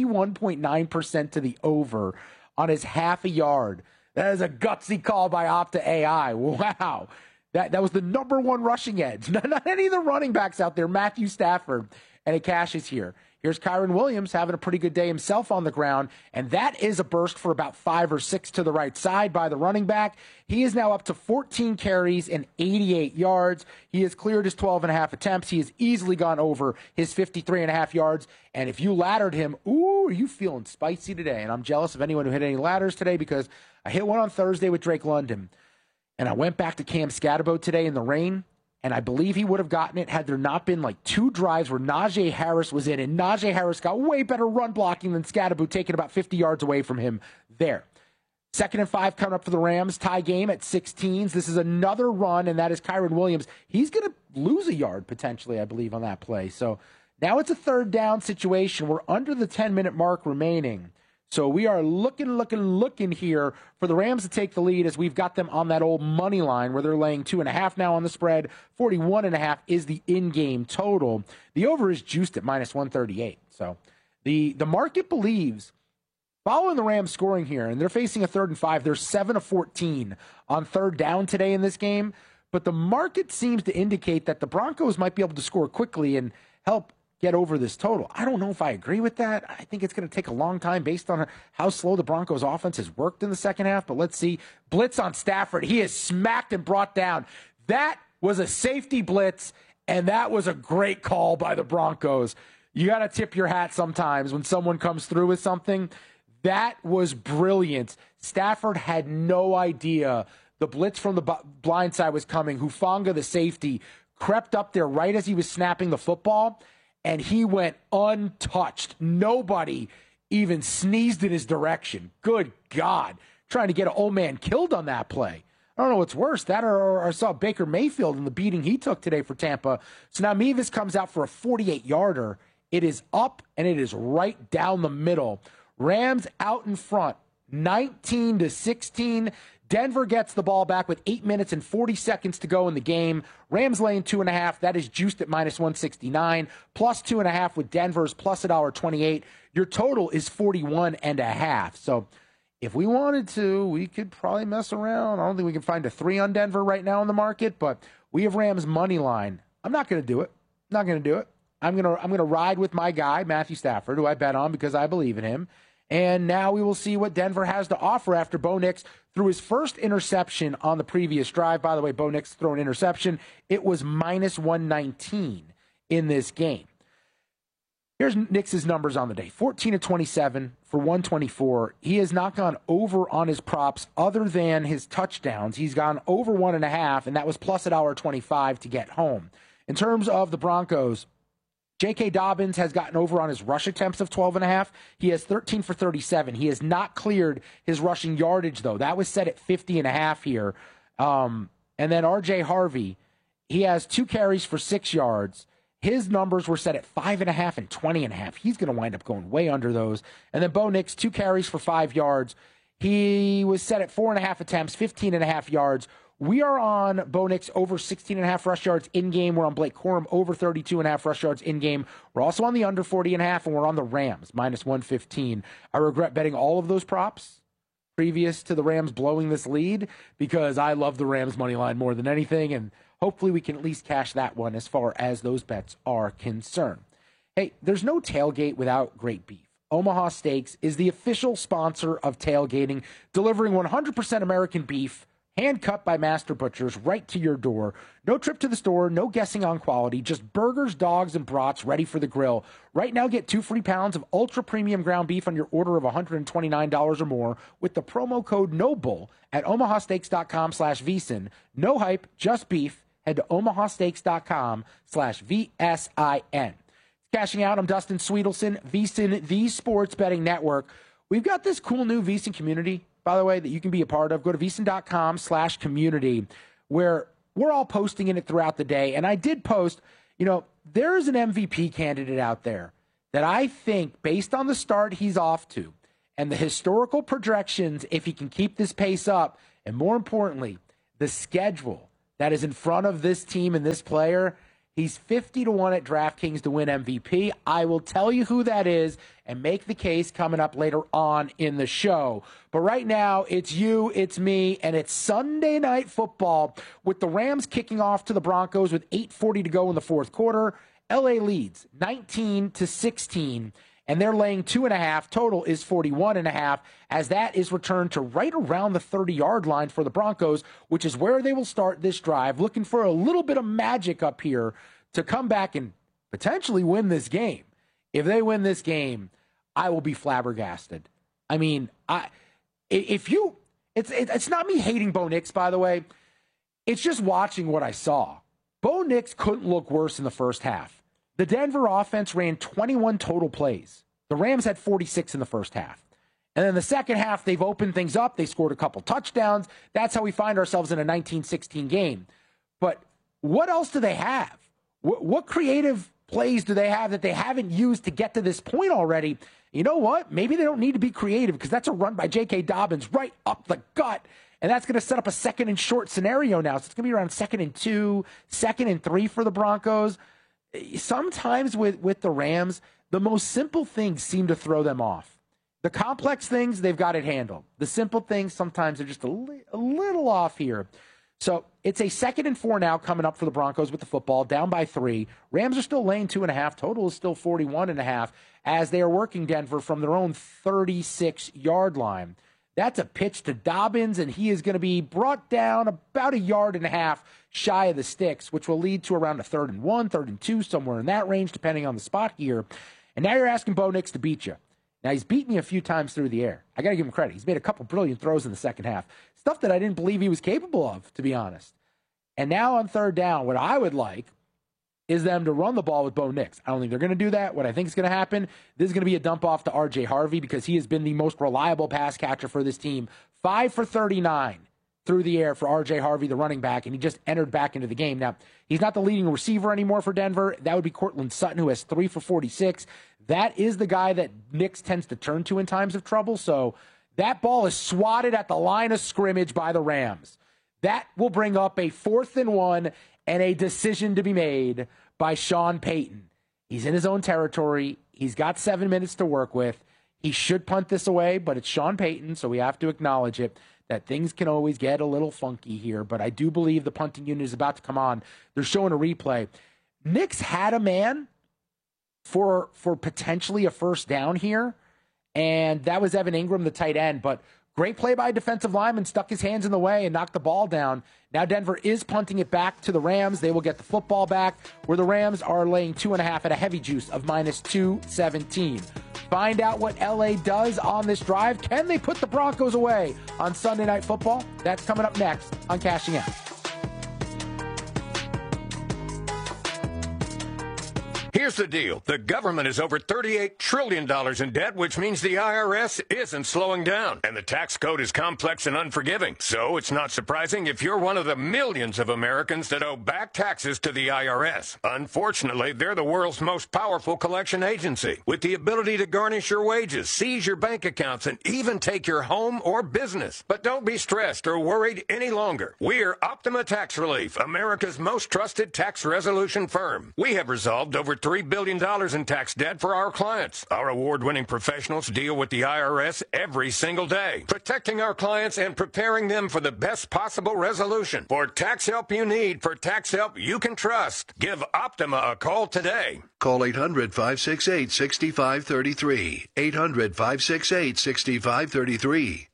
51.9% to the over on his half a yard. That is a gutsy call by Opta AI. Wow. That was the number one rushing edge. Not any of the running backs out there. Matthew Stafford. And it cashes here. Here's Kyren Williams having a pretty good day himself on the ground, and that is a burst for about 5 or 6 to the right side by the running back. He is now up to 14 carries and 88 yards. He has cleared his 12.5 attempts. He has easily gone over his 53.5 yards. And if you laddered him, ooh, are you feeling spicy today? And I'm jealous of anyone who hit any ladders today because I hit one on Thursday with Drake London. And I went back to Cam Scatterbo today in the rain. And I believe he would have gotten it had there not been like 2 drives where Najee Harris was in. And Najee Harris got way better run blocking than Scatterbo, taking about 50 yards away from him there. 2nd and 5 coming up for the Rams. Tie game at 16s. This is another run, and that is Kyren Williams. He's going to lose a yard potentially, I believe, on that play. So now it's a 3rd down situation. We're under the 10-minute mark remaining. So we are looking here for the Rams to take the lead as we've got them on that old money line where they're laying 2.5 now on the spread. 41.5 is the in-game total. The over is juiced at -138. So the market believes, following the Rams scoring here, and they're facing a 3rd and 5, they're 7 of 14 on 3rd down today in this game. But the market seems to indicate that the Broncos might be able to score quickly and help get over this total. I don't know if I agree with that. I think it's going to take a long time based on how slow the Broncos offense has worked in the second half. But let's see. Blitz on Stafford. He is smacked and brought down. That was a safety blitz, and that was a great call by the Broncos. You got to tip your hat sometimes when someone comes through with something. That was brilliant. Stafford had no idea the blitz from the blind side was coming. Hufanga, the safety, crept up there right as he was snapping the football, and he went untouched. Nobody even sneezed in his direction. Good God. Trying to get an old man killed on that play. I don't know what's worse, that or I saw Baker Mayfield in the beating he took today for Tampa. So now Mevis comes out for a 48-yarder. It is up, and it is right down the middle. Rams out in front, 19-16. Denver gets the ball back with 8 minutes and 40 seconds to go in the game. Rams laying 2.5. That is juiced at -169. Plus 2.5 with Denver's plus $1.28. Your total is 41.5. So if we wanted to, we could probably mess around. I don't think we can find a 3 on Denver right now in the market, but we have Rams money line. I'm not going to do it. I'm going to ride with my guy, Matthew Stafford, who I bet on because I believe in him. And now we will see what Denver has to offer after Bo Nix threw his first interception on the previous drive. By the way, Bo Nix threw an interception. It was -119 in this game. Here's Nix's numbers on the day. 14 of 27 for 124. He has not gone over on his props other than his touchdowns. He's gone over 1.5, and that was plus $1.25 to get home. In terms of the Broncos, J.K. Dobbins has gotten over on his rush attempts of 12.5. He has 13 for 37. He has not cleared his rushing yardage, though. That was set at 50.5 here. And then R.J. Harvey, he has 2 carries for 6 yards. His numbers were set at 5.5 and 20.5. He's going to wind up going way under those. And then Bo Nix, 2 carries for 5 yards. He was set at 4.5 attempts, 15.5 yards. We are on Bo Nix over 16.5 rush yards in-game. We're on Blake Corum over 32.5 rush yards in-game. We're also on the under 40.5, and we're on the Rams, -115. I regret betting all of those props previous to the Rams blowing this lead because I love the Rams money line more than anything, and hopefully we can at least cash that one as far as those bets are concerned. Hey, there's no tailgate without great beef. Omaha Steaks is the official sponsor of tailgating, delivering 100% American beef, hand-cut by master butchers right to your door. No trip to the store, no guessing on quality, just burgers, dogs, and brats ready for the grill. Right now, get 2 free pounds of ultra-premium ground beef on your order of $129 or more with the promo code NOBLE at omahasteaks.com/VSiN. No hype, just beef. Head to omahasteaks.com/VSIN. Cashing out, I'm Dustin Sweetelson, VSiN, the Sports Betting Network. We've got this cool new VSiN community by the way, that you can be a part of. Go to VSiN.com/community, where we're all posting in it throughout the day. And I did post, there's an MVP candidate out there that I think, based on the start he's off to and the historical projections, if he can keep this pace up, and more importantly, the schedule that is in front of this team and this player, he's 50-1 at DraftKings to win MVP. I will tell you who that is and make the case coming up later on in the show. But right now, it's you, it's me, and it's Sunday Night Football with the Rams kicking off to the Broncos with 8:40 to go in the fourth quarter. LA leads 19-16, and they're laying 2.5. Total is 41.5, as that is returned to right around the 30-yard line for the Broncos, which is where they will start this drive, looking for a little bit of magic up here to come back and potentially win this game. If they win this game, I will be flabbergasted. I mean, it's not me hating Bo Nix, by the way. It's just watching what I saw. Bo Nix couldn't look worse in the first half. The Denver offense ran 21 total plays. The Rams had 46 in the first half. And then the second half, they've opened things up. They scored a couple touchdowns. That's how we find ourselves in a 19-16 game. But what else do they have? What creative plays do they have that they haven't used to get to this point already? You know what? Maybe they don't need to be creative, because that's a run by J.K. Dobbins right up the gut. And that's going to set up a second and short scenario now. So it's going to be around 2nd and 2, 2nd and 3 for the Broncos. Sometimes with the Rams, the most simple things seem to throw them off. The complex things, they've got it handled. The simple things, sometimes they're just a little off here. So it's a 2nd and 4 now coming up for the Broncos with the football, down by 3. Rams are still laying 2.5. Total is still 41.5, as they are working Denver from their own 36-yard line. That's a pitch to Dobbins, and he is going to be brought down about 1.5 yards shy of the sticks, which will lead to around a 3rd and 1, 3rd and 2, somewhere in that range, depending on the spot here. And now you're asking Bo Nix to beat you. Now, he's beaten you a few times through the air. I got to give him credit. He's made a couple brilliant throws in the second half. Stuff that I didn't believe he was capable of, to be honest. And now on 3rd down, what I would like is them to run the ball with Bo Nix. I don't think they're going to do that. What I think is going to happen, this is going to be a dump off to R.J. Harvey, because he has been the most reliable pass catcher for this team. 5 for 39 through the air for R.J. Harvey, the running back, and he just entered back into the game. Now, he's not the leading receiver anymore for Denver. That would be Cortland Sutton, who has 3 for 46. That is the guy that Nix tends to turn to in times of trouble. So that ball is swatted at the line of scrimmage by the Rams. That will bring up a 4th and 1 and a decision to be made by Sean Payton. He's in his own territory. He's got 7 minutes to work with. He should punt this away, but it's Sean Payton, so we have to acknowledge it, that things can always get a little funky here. But I do believe the punting unit is about to come on. They're showing a replay. Nix had a man for potentially a first down here, and that was Evan Ingram, the tight end. But great play by a defensive lineman, stuck his hands in the way and knocked the ball down. Now Denver is punting it back to the Rams. They will get the football back, where the Rams are laying 2.5 at a heavy juice of -217. Find out what LA does on this drive. Can they put the Broncos away on Sunday Night Football? That's coming up next on Cashing Out. Here's the deal. The government is over $38 trillion in debt, which means the IRS isn't slowing down. And the tax code is complex and unforgiving. So it's not surprising if you're one of the millions of Americans that owe back taxes to the IRS. Unfortunately, they're the world's most powerful collection agency, with the ability to garnish your wages, seize your bank accounts, and even take your home or business. But don't be stressed or worried any longer. We're Optima Tax Relief, America's most trusted tax resolution firm. We have resolved over $3 billion in tax debt for our clients. Our award-winning professionals deal with the IRS every single day, protecting our clients and preparing them for the best possible resolution. For tax help you need, for tax help you can trust, give Optima a call today. Call 800-568-6533. 800-568-6533.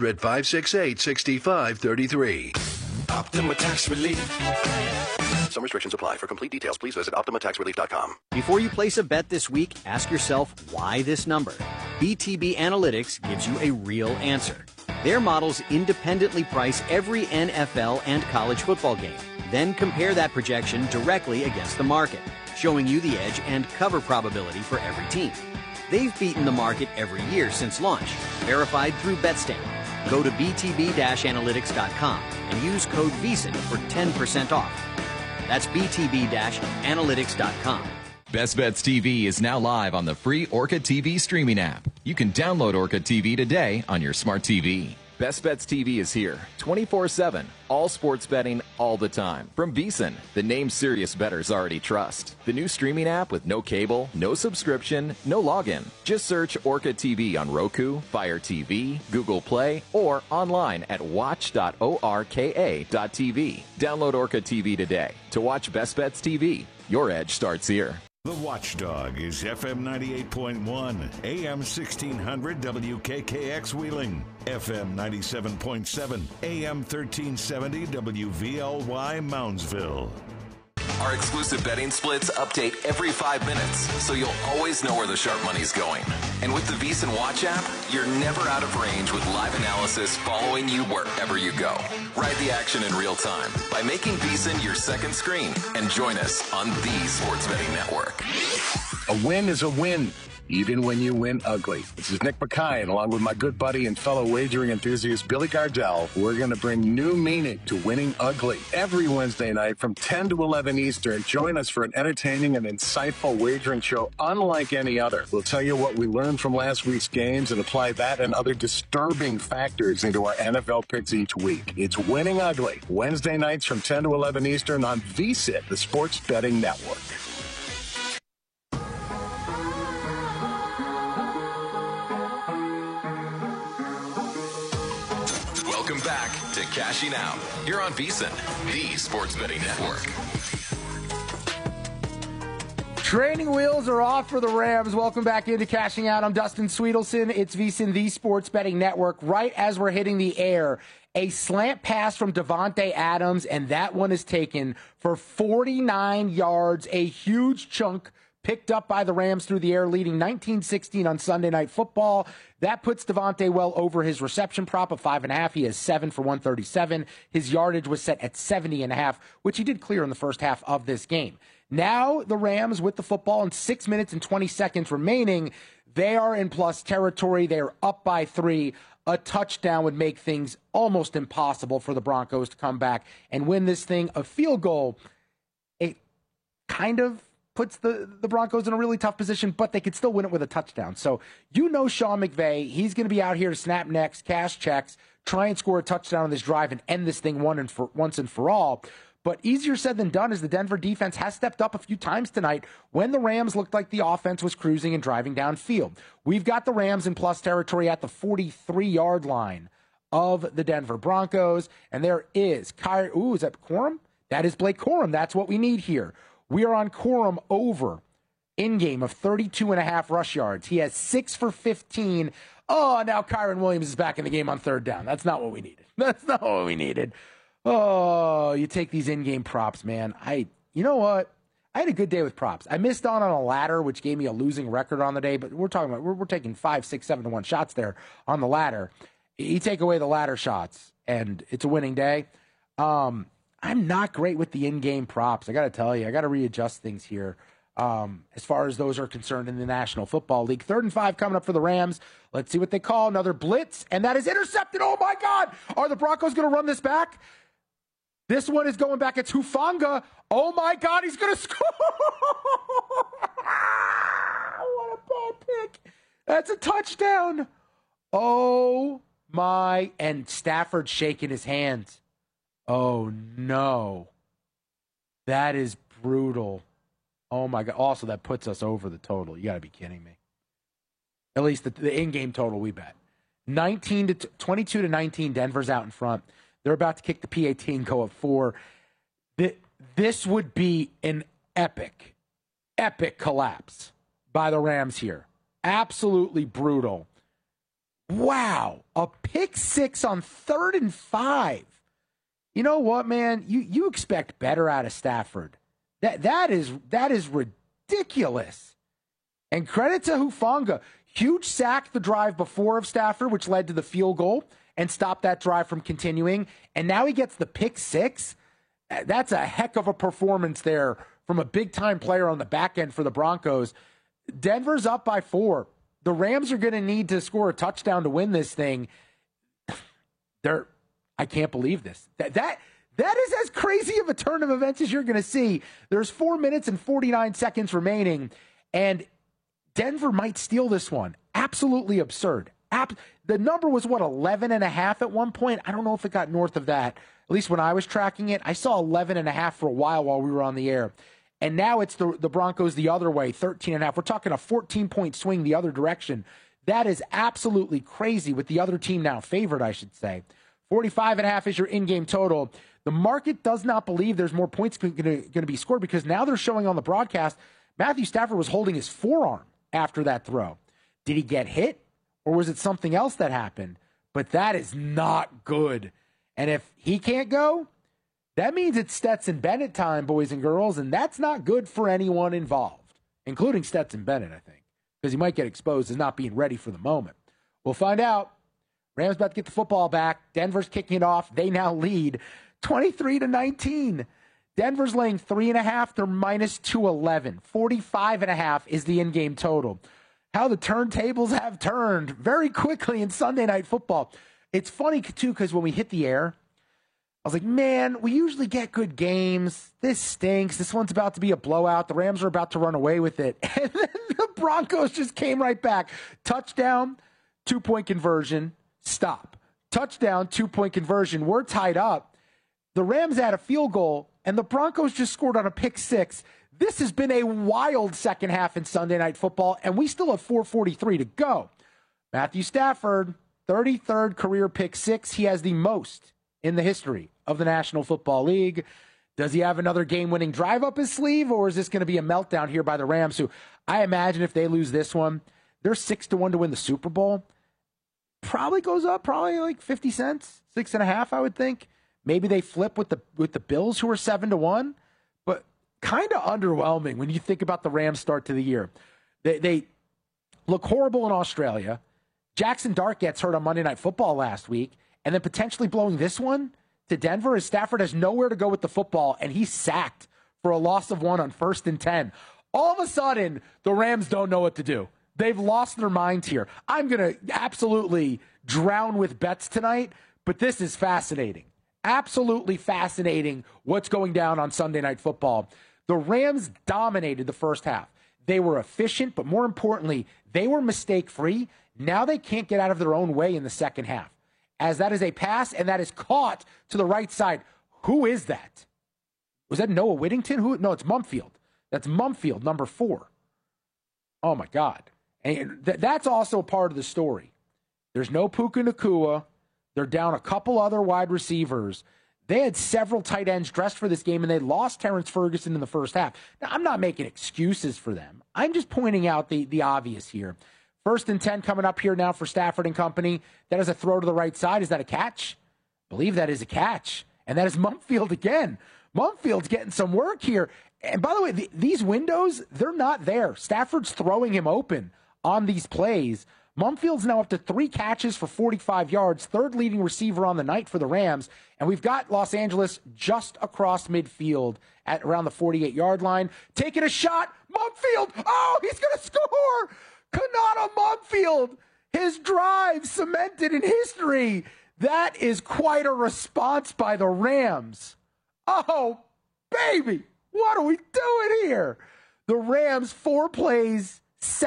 800-568-6533. Optima Tax Relief. Some restrictions apply. For complete details, please visit OptimaTaxRelief.com. Before you place a bet this week, ask yourself, why this number? BTB Analytics gives you a real answer. Their models independently price every NFL and college football game, then compare that projection directly against the market, showing you the edge and cover probability for every team. They've beaten the market every year since launch, verified through BetStamp. Go to btb-analytics.com and use code VEASAN for 10% off. That's btb-analytics.com. Best Bets TV is now live on the free Orca TV streaming app. You can download Orca TV today on your smart TV. Best Bets TV is here, 24/7, all sports betting all the time. From VEASAN, the name serious bettors already trust. The new streaming app with no cable, no subscription, no login. Just search Orca TV on Roku, Fire TV, Google Play, or online at watch.orka.tv. Download Orca TV today to watch Best Bets TV. Your edge starts here. The Watchdog is FM 98.1, AM 1600 WKKX Wheeling, FM 97.7, AM 1370 WVLY Moundsville. Our exclusive betting splits update every 5 minutes, so you'll always know where the sharp money's going. And with the VEASAN Watch app, you're never out of range with live analysis following you wherever you go. Ride the action in real time by making VEASAN your second screen and join us on the Sports Betting Network. A win is a win, even when you win ugly. This is Nick Mackay, and along with my good buddy and fellow wagering enthusiast Billy Gardell, we're going to bring new meaning to winning ugly. Every Wednesday night from 10 to 11 Eastern, join us for an entertaining and insightful wagering show unlike any other. We'll tell you what we learned from last week's games and apply that and other disturbing factors into our NFL picks each week. It's Winning Ugly, Wednesday nights from 10 to 11 Eastern on VSiN, the Sports Betting Network. Welcome back to Cashing Out. You're on VEASAN, the Sports Betting Network. Training wheels are off for the Rams. Welcome back into Cashing Out. I'm Dustin Sweetelson. It's VEASAN, the Sports Betting Network. Right as we're hitting the air, a slant pass from Davante Adams, and that one is taken for 49 yards, a huge chunk picked up by the Rams through the air, leading 19-16 on Sunday Night Football. That puts Davante well over his reception prop of 5.5. He has 7 for 137. His yardage was set at 70.5, which he did clear in the first half of this game. Now the Rams with the football and 6 minutes and 20 seconds remaining, they are in plus territory. They are up by 3. A touchdown would make things almost impossible for the Broncos to come back and win this thing. A field goal, it kind of puts the Broncos in a really tough position, but they could still win it with a touchdown. So you know Sean McVay, he's going to be out here to snap necks, cash checks, try and score a touchdown on this drive and end this thing once and for all. But easier said than done, as the Denver defense has stepped up a few times tonight when the Rams looked like the offense was cruising and driving downfield. We've got the Rams in plus territory at the 43-yard line of the Denver Broncos. And there is is that Corum? That is Blake Corum. That's what we need here. We are on Corum over in-game of 32.5 rush yards. He has 6 for 15. Oh, now Kyron Williams is back in the game on third down. That's not what we needed. That's not what we needed. Oh, you take these in-game props, man. You know what? I had a good day with props. I missed on a ladder, which gave me a losing record on the day, but we're taking 5, 6, 7 to 1 shots there on the ladder. You take away the ladder shots, and it's a winning day. I'm not great with the in-game props. I got to tell you, I got to readjust things here as far as those are concerned in the National Football League. 3rd and 5 coming up for the Rams. Let's see what they call. Another blitz, and that is intercepted. Oh, my God. Are the Broncos going to run this back? This one is going back. It's Hufanga. Oh, my God. He's going to score. What a bad pick. That's a touchdown. Oh, my. And Stafford shaking his hands. Oh, no. That is brutal. Oh, my God. Also, that puts us over the total. You got to be kidding me. At least the in-game total we bet. 22-19, Denver's out in front. They're about to kick the PAT and go up 4. This would be an epic collapse by the Rams here. Absolutely brutal. Wow. A pick 6 on 3rd and 5. You know what, man? You expect better out of Stafford. That is ridiculous. And credit to Hufanga. Huge sack the drive before of Stafford, which led to the field goal and stopped that drive from continuing. And now he gets the pick 6. That's a heck of a performance there from a big-time player on the back end for the Broncos. Denver's up by 4. The Rams are going to need to score a touchdown to win this thing. I can't believe this. That is as crazy of a turn of events as you're going to see. There's 4 minutes and 49 seconds remaining, and Denver might steal this one. Absolutely absurd. The number was, 11.5 at one point? I don't know if it got north of that. At least when I was tracking it, I saw 11.5 for a while we were on the air. And now it's the Broncos the other way, 13.5. We're talking a 14-point swing the other direction. That is absolutely crazy, with the other team now favored, I should say. 45.5 is your in-game total. The market does not believe there's more points going to be scored, because now they're showing on the broadcast Matthew Stafford was holding his forearm after that throw. Did he get hit, or was it something else that happened? But that is not good. And if he can't go, that means it's Stetson Bennett time, boys and girls, and that's not good for anyone involved, including Stetson Bennett, I think, because he might get exposed as not being ready for the moment. We'll find out. Rams about to get the football back. Denver's kicking it off. They now lead 23-19. Denver's laying 3.5. They're minus 211. 45.5 is the in-game total. How the turntables have turned very quickly in Sunday Night Football. It's funny, too, because when we hit the air, I was like, man, we usually get good games. This stinks. This one's about to be a blowout. The Rams are about to run away with it. And then the Broncos just came right back. Touchdown, 2-point conversion, stop. Touchdown, 2-point conversion. We're tied up. The Rams had a field goal, and the Broncos just scored on a pick six. This has been a wild second half in Sunday Night Football, and we still have 4:43 to go. Matthew Stafford, 33rd career pick six. He has the most in the history of the National Football League. Does he have another game-winning drive up his sleeve, or is this going to be a meltdown here by the Rams, who I imagine if they lose this one, they're 6-1 to win the Super Bowl. Probably goes up, probably like 50 cents, 6.5, I would think. Maybe they flip with the Bills, who are 7-1, but kind of underwhelming when you think about the Rams' start to the year. They look horrible in Australia. Jackson Dart gets hurt on Monday Night Football last week, and then potentially blowing this one to Denver as Stafford has nowhere to go with the football, and he's sacked for a loss of 1 on 1st and 10. All of a sudden, the Rams don't know what to do. They've lost their minds here. I'm going to absolutely drown with bets tonight, but this is fascinating. Absolutely fascinating what's going down on Sunday Night Football. The Rams dominated the first half. They were efficient, but more importantly, they were mistake-free. Now they can't get out of their own way in the second half, as that is a pass, and that is caught to the right side. Who is that? Was that Noah Whittington? No, it's Mumfield. That's Mumfield, number 4. Oh, my God. And that's also part of the story. There's no Puka Nacua. They're down a couple other wide receivers. They had several tight ends dressed for this game, and they lost Terrence Ferguson in the first half. Now, I'm not making excuses for them. I'm just pointing out the obvious here. 1st and 10 coming up here now for Stafford and company. That is a throw to the right side. Is that a catch? I believe that is a catch. And that is Mumfield again. Mumfield's getting some work here. And by the way, these windows, they're not there. Stafford's throwing him open on these plays. Mumfield's now up to 3 catches for 45 yards, 3rd leading receiver on the night for the Rams. And we've got Los Angeles just across midfield at around the 48-yard line. Taking a shot. Mumfield. Oh, he's going to score. Kanata Mumfield. His drive cemented in history. That is quite a response by the Rams. Oh, baby. What are we doing here? The Rams, 4 plays,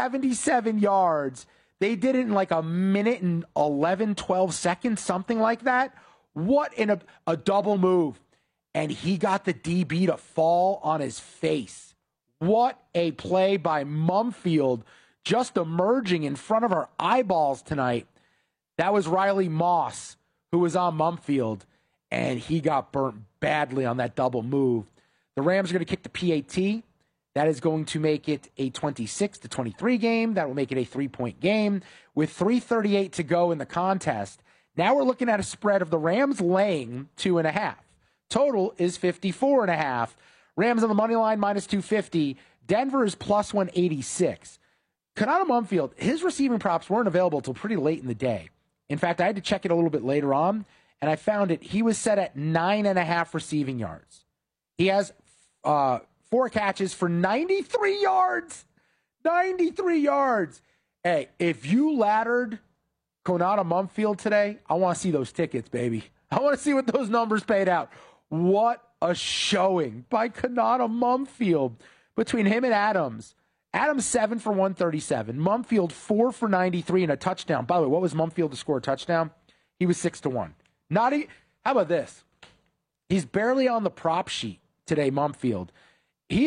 77 yards. They did it in like a minute and 11, 12 seconds, something like that. What in a double move. And he got the DB to fall on his face. What a play by Mumfield, just emerging in front of our eyeballs tonight. That was Riley Moss, who was on Mumfield, and he got burnt badly on that double move. The Rams are going to kick the PAT. That is going to make it a 26-23 game. That will make it a 3-point game. With 3:38 to go in the contest, now we're looking at a spread of the Rams laying 2.5. Total is 54.5. Rams on the money line, minus 250. Denver is plus 186. Kanata Mumfield, his receiving props weren't available until pretty late in the day. In fact, I had to check it a little bit later on, and I found it. He was set at 9.5 receiving yards. He has 4 catches for 93 yards. 93 yards. Hey, if you laddered Konata Mumfield today, I want to see those tickets, baby. I want to see what those numbers paid out. What a showing by Konata Mumfield between him and Adams. Adams 7 for 137. Mumfield 4 for 93 and a touchdown. By the way, what was Mumfield to score a touchdown? He was 6-1. How about this? He's barely on the prop sheet today, Mumfield.